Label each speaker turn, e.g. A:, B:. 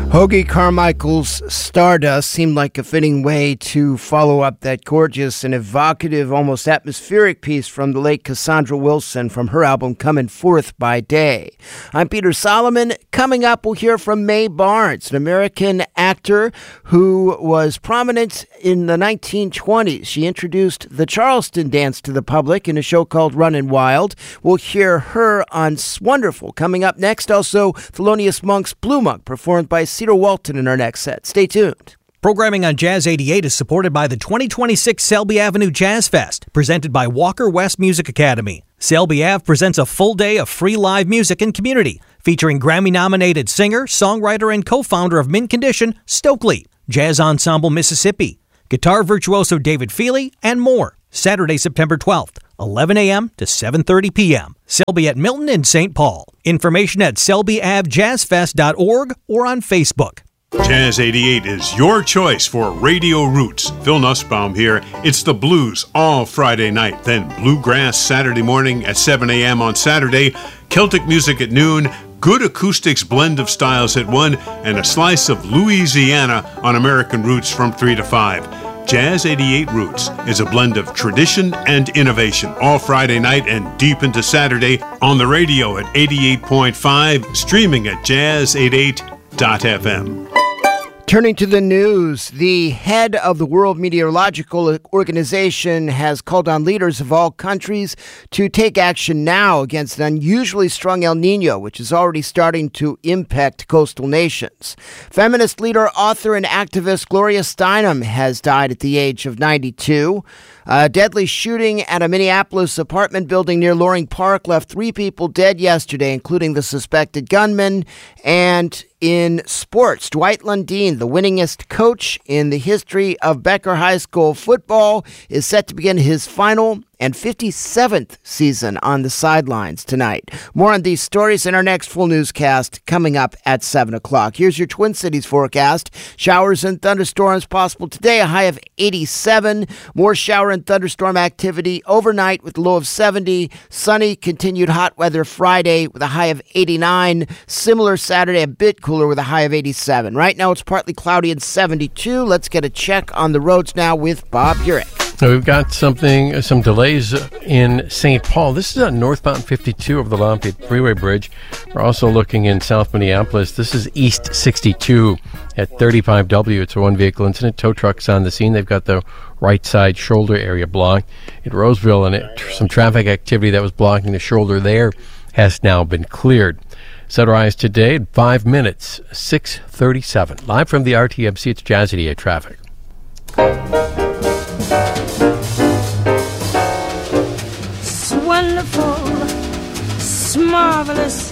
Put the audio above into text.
A: Hoagy Carmichael's Stardust seemed like a fitting way to follow up that gorgeous and evocative, almost atmospheric piece from the late Cassandra Wilson from her album Coming Forth by Day. I'm Peter Solomon. Coming up, we'll hear from Mae Barnes, an American actor who was prominent in the 1920s. She introduced the Charleston dance to the public in a show called Runnin' Wild. We'll hear her on Wonderful. Coming up next, also Thelonious Monk's Blue Monk, performed by Cedar Walton in our next set. Stay tuned.
B: Programming on Jazz 88 is supported by the 2026 Selby Avenue Jazz Fest, presented by Walker West Music Academy. Selby Ave presents a full day of free live music and community, featuring Grammy-nominated singer, songwriter, and co-founder of Mint Condition, Stokely, Jazz Ensemble Mississippi, guitar virtuoso David Feely, and more. Saturday, September 12th, 11 a.m. to 7:30 p.m. Selby at Milton and St. Paul. Information at selbyavjazzfest.org or on Facebook.
C: Jazz 88 is your choice for Radio Roots. Phil Nussbaum here. It's the blues all Friday night, then bluegrass Saturday morning at 7 a.m. on Saturday, Celtic music at noon, good acoustics blend of styles at 1, and a slice of Louisiana on American Roots from 3 to 5. Jazz 88 Roots is a blend of tradition and innovation all Friday night and deep into Saturday on the radio at 88.5, streaming at jazz88.fm.
A: Turning to the news, the head of the World Meteorological Organization has called on leaders of all countries to take action now against an unusually strong El Niño, which is already starting to impact coastal nations. Feminist leader, author, and activist Gloria Steinem has died at the age of 92. A deadly shooting at a Minneapolis apartment building near Loring Park left 3 people dead yesterday, including the suspected gunman. And in sports, Dwight Lundeen, the winningest coach in the history of Becker High School football, is set to begin his final and 57th season on the sidelines tonight. More on these stories in our next full newscast coming up at 7 o'clock. Here's your Twin Cities forecast. Showers and thunderstorms possible today, a high of 87. More shower and thunderstorm activity overnight with a low of 70. Sunny, continued hot weather Friday with a high of 89. Similar Saturday, a bit cooler with a high of 87. Right now it's partly cloudy and 72. Let's get a check on the roads now with Bob Urich.
D: We've got some delays in St. Paul. This is on northbound 52 over the Lafayette Freeway Bridge. We're also looking in South Minneapolis. This is East 62 at 35W. It's a one-vehicle incident. Tow trucks on the scene. They've got the right side shoulder area blocked. At Roseville, and some traffic activity that was blocking the shoulder there has now been cleared. Sunrise today at 5 minutes, 6:37. Live from the RTMC, it's Jazz 88 traffic.
E: It's wonderful, it's marvelous.